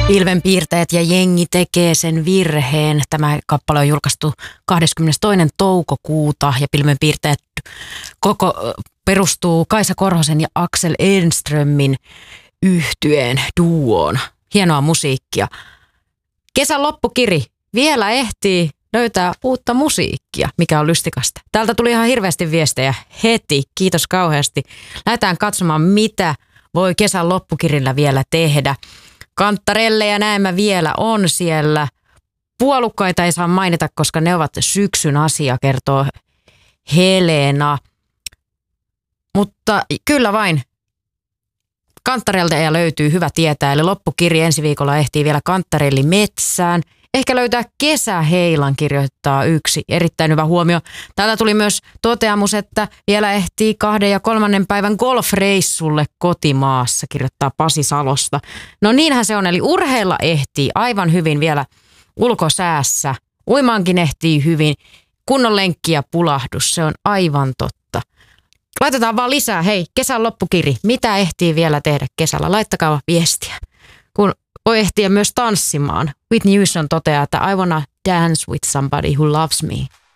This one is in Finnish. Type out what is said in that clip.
Pilvenpiirtäjät ja jengi tekee sen virheen. Tämä kappale on julkaistu 22. toukokuuta ja Pilvenpiirtäjät koko perustuu Kaisa Korhosen ja Axel Enströmin yhtyeen duoon. Hienoa musiikkia. Kesän loppukiri. Vielä ehtii löytää uutta musiikkia, mikä on lystikasta. Täältä tuli ihan hirveästi viestejä heti. Kiitos kauheasti. Lähdetään katsomaan, mitä voi kesän loppukirillä vielä tehdä. Kanttarelleja näemmä vielä on siellä. Puolukkaita ei saa mainita, koska ne ovat syksyn asia, kertoo Helena. Mutta kyllä vain kanttarelleja löytyy, hyvä tietää. Eli loppukirja ensi viikolla ehtii vielä Kanttarelli metsään. Ehkä löytää kesäheilan, kirjoittaa yksi. Erittäin hyvä huomio. Täältä tuli myös toteamus, että vielä ehtii 2. ja 3. päivän golfreissulle kotimaassa, kirjoittaa Pasi Salosta. No niinhän se on, eli urheilla ehtii aivan hyvin vielä ulkosäässä. Uimaankin ehtii hyvin. Kunnon lenkki ja pulahdus, se on aivan totta. Laitetaan vaan lisää. Hei, kesän loppukiri. Mitä ehtii vielä tehdä kesällä? Laittakaa viestiä. Kun voi ehtiä myös tanssimaan. Whitney Houston toteaa, että I wanna dance with somebody who loves me.